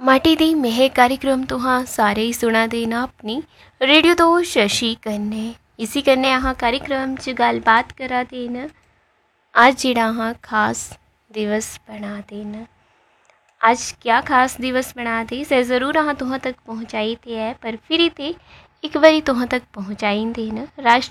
माटी दी महक कार्यक्रम तुहां सारे ही सुना देना अपनी रेडियो तो शशि कन्ने इसी कन्ने अहाँ कार्यक्रम च गलबात करा देना। आज जेड़ा अहाँ खास दिवस बना देना। आज क्या खास दिवस बना दे से ज़रूर अहाँ तुहां तक पहुँचाई ते है, पर फिर ते एक बारी तुहां तक पहुँचाई देना।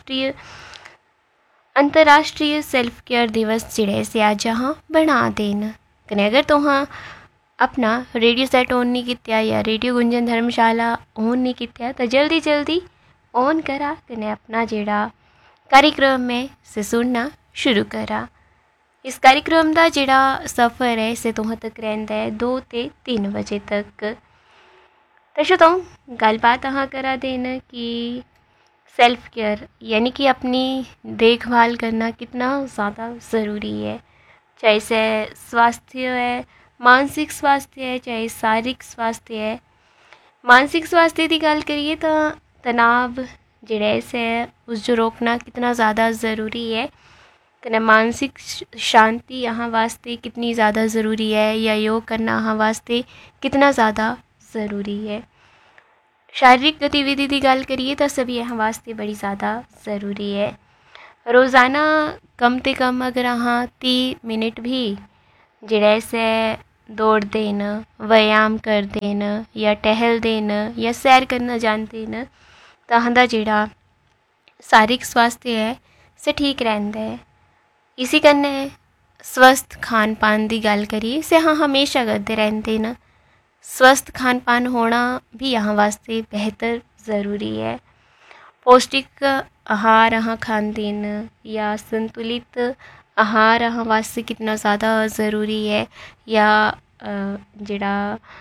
अंतर्राष्ट्रीय सेल्फ केयर दिवस जेड़े से आज अहाँ बना देना। कने अगर तुहां अपना रेडियो सैट ऑन नहीं किया या रेडियो गुंजन धर्मशाला ऑन नहीं किया तो जल्दी जल्दी ऑन करा कने अपना जेड़ा कार्यक्रम है से सुनना शुरू करा। इस कार्यक्रम का जेड़ा सफ़र है से तुहां तक रहिंदा है 2 ते 3 बजे तक। तो श्रोताओ गलबात अहाँ करा देना कि सेल्फ केयर यानी कि अपनी देखभाल करना कितना ज़्यादा ज़रूरी है, चाहे से स्वास्थ्य है, मानसिक स्वास्थ्य है, चाहे शारीरिक स्वास्थ्य है। मानसिक स्वास्थ्य की गल करिए तो तनाव जिहड़ा से उस जो रोकना कितना ज़्यादा ज़रूरी है, कने मानसिक शांति यहाँ वास्ते कितनी ज़्यादा ज़रूरी है, या योग करना यहाँ वास्ते कितना ज़्यादा ज़रूरी है। शारीरिक गतिविधि की गल करिए तो सभी यहाँ वास्ते बड़ी ज़्यादा ज़रूरी है। रोज़ाना कम से कम अगर हाँ 30 मिनट भी जिहड़ा से दौड़ देना, व्यायाम कर देना या टहल देना या सैर करना जानते न तो अहां जेड़ा शारीरिक स्वास्थ्य है से ठीक रहता है। इसी कन्ने स्वस्थ खान पान की गल करिए से हाँ हमेशा करते रहते न। स्वस्थ खान पान होना भी यहाँ वास्ते बेहतर ज़रूरी है। पौष्टिक आहार अहाँ खाते न या संतुलित आहार अहाँ वास्ते कितना ज़्यादा ज़रूरी है, या जेड़ा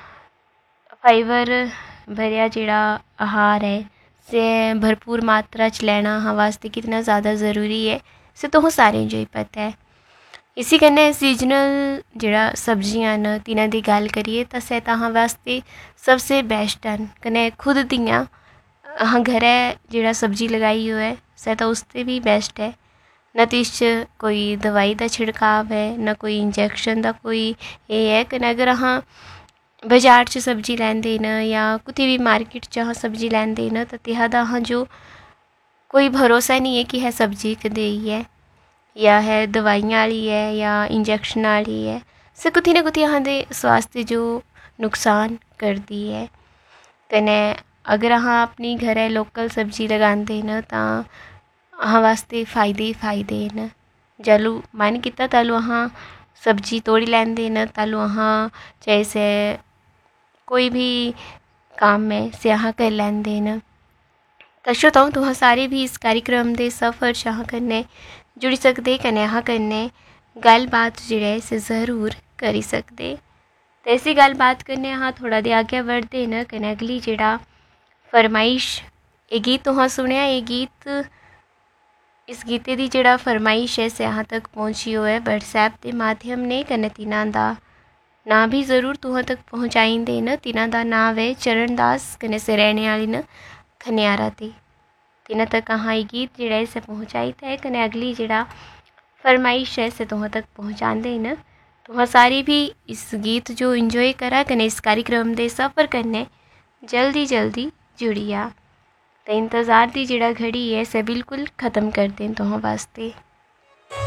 फाइबर भरिया जेड़ा आहार है से भरपूर मात्रा च लेना अहाँ वास्ते कितना ज़्यादा ज़रूरी है से तो सारे जो ही पता है। इसी कन्ने सीजनल जेड़ा सब्जियां न तिन्हां दी गल करिए तो से अहाँ वास्ते सबसे बेस्ट न। कन्ने खुद दियाँ अहाँ घरै जेड़ा सब्जी लगाई हो है से तो उससे भी बेस्ट है। न तिस कोई दवाई का छिड़काव है, न कोई इंजैक्शन का कोई ये है। कन्नै अगर अहाँ बाजार च सब्जी लैंदे न या कुतै भी मार्केट च अहाँ सब्जी लैंदे न तो तिहादा अहाँ जो कोई भरोसा नहीं है कि है सब्जी कदे है या है दवाइयां वाली है या इंजैक्शन वाली है, से कुतै ना कुतै अहाँ दे स्वास्थ्य जो नुकसान करती है। कन्नै अगर अहाँ अपनी घरै लोकल सब्जी लगाते न तो अहाँ वास्ते फायदे फायदे न। जैलू मन किता तैलू अहाँ सब्जी तोड़ी लैंदे न, तैलू अहाँ चाहे से कोई भी काम में से अहाँ कर लैंदे न। तो श्रोताओ तुहां सारे भी इस कार्यक्रम के सफ़र च अहाँ कन्नै जुड़ी सकते, कन्नै अहाँ कन्नै गलबात जेह्ड़े से ज़रूर करी सकते। तो इसी गलबात कन्नै अहाँ थोड़ा दे अग्गें बढ़ते न। कन्नै अगली जेड़ा फरमाइश ये गीत तुहां सुनेआ, ये गीत इस गीते की जेड़ा फरमाइश है से अहाँ तक पहुँची हो है व्हाट्सएप के माध्यम ने। कन्नै तिन्हां दा नाँ भी ज़रूर तुहां तक पहुँचाई देना। तिन्हां दा नाम है चरणदास, कन्नै से रहने वाली न खनियारा ते। तिन्हां तक अहाँ ये गीत जेड़ा से पहुँचाई है, कन्नै अगली जेड़ा फरमाइश है से तुहां तक पहुँचाते न। तुहां सारे भी इस गीत जो इंजॉय करा, कन्नै इस कार्यक्रम के सफ़र कन्नै जल्दी जल्दी जुड़िया। तो इंतज़ार की जेड़ा घड़ी है से बिल्कुल ख़त्म कर दें तुहां वास्ते।